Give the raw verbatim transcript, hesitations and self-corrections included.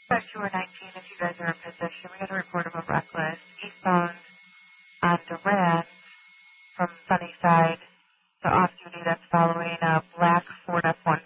five two or nineteen, if you guys are in position, we got a report of a reckless eastbound on Durant from Sunnyside to off-duty that's following a black Ford F one